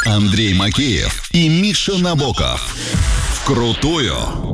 Андрей Макеев и Миша Набоков. Вкрутую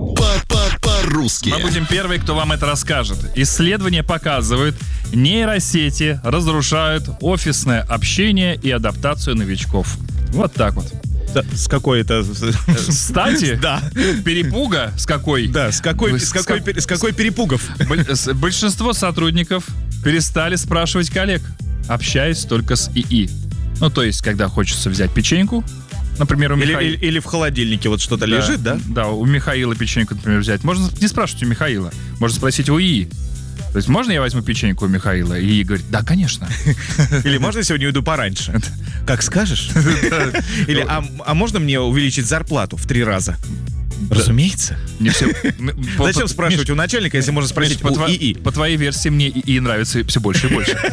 по-русски. Мы будем первые, кто вам это расскажет. Исследования показывают, нейросети разрушают офисное общение и адаптацию новичков. Вот так вот. Да, с какой-то... Стати? Да. Перепуга? С какой? Да, с какой перепугов? Большинство сотрудников перестали спрашивать коллег, общаясь только с ИИ. Ну, то есть, когда хочется взять печеньку, например, у Михаила... Или в холодильнике вот что-то лежит, да? Да, у Михаила печеньку, например, взять. Можно не спрашивать у Михаила, можно спросить у ИИ. То есть, можно я возьму печеньку у Михаила? И ИИ говорит, да, конечно. Или можно я сегодня уйду пораньше? Как скажешь? Или, а можно мне увеличить зарплату в 3 раза? Разумеется. Зачем спрашивать у начальника, если можно спросить у ИИ? По твоей версии, мне ИИ нравится все больше и больше.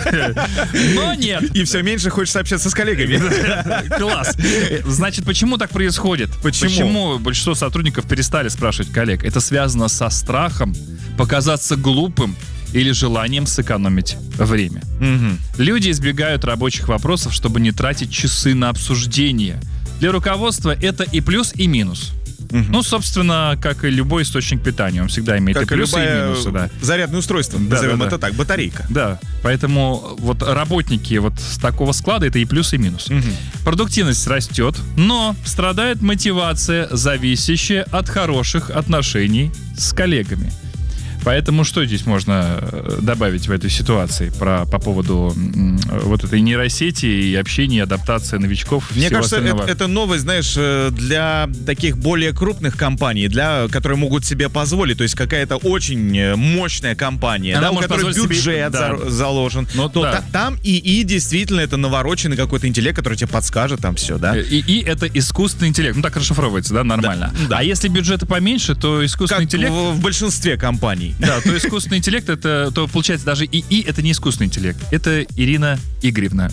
Но нет. И все меньше хочется общаться с коллегами. Класс. Значит, почему так происходит? Почему большинство сотрудников перестали спрашивать коллег? Это связано со страхом показаться глупым или желанием сэкономить время. Люди избегают рабочих вопросов, чтобы не тратить часы на обсуждение. Для руководства это и плюс, и минус. Ну, собственно, как и любой источник питания, он всегда имеет как и плюсы, и минусы. Да. Зарядное устройство, назовем это так, батарейка. Да, поэтому вот работники вот с такого склада это и плюс, и минус. Продуктивность растет, но страдает мотивация, зависящая от хороших отношений с коллегами. Поэтому что здесь можно добавить в этой ситуации по поводу вот этой нейросети и общения, и адаптации новичков? Мне кажется, это новость, знаешь, для таких более крупных компаний, которые могут себе позволить. То есть какая-то очень мощная компания, да, у которой бюджет заложен. Там ИИ действительно это навороченный какой-то интеллект, который тебе подскажет там все, да? ИИ это искусственный интеллект. Ну так расшифровывается, да, нормально. Да. А если бюджета поменьше, то искусственный интеллект... в большинстве компаний. Да, то искусственный интеллект, то получается даже ИИ это не искусственный интеллект. Это Ирина Игоревна,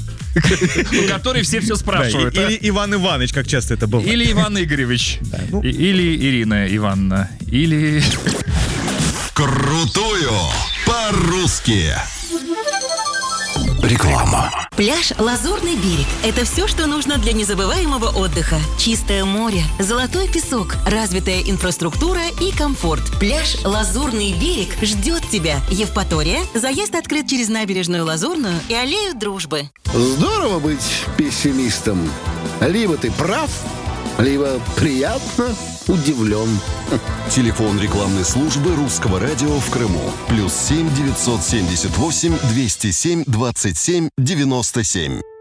у которой все спрашивают. Или Иван Иванович, как часто это бывает. Или Иван Игоревич. Или Ирина Ивановна. Или... Вкрутую по-русски. Реклама. Пляж «Лазурный берег» – это все, что нужно для незабываемого отдыха. Чистое море, золотой песок, развитая инфраструктура и комфорт. Пляж «Лазурный берег» ждет тебя. Евпатория. Заезд открыт через набережную Лазурную и аллею Дружбы. Здорово быть пессимистом. Либо ты прав, либо приятно удивлен. Телефон рекламной службы Русского радио в Крыму. +7 978 207 27 97.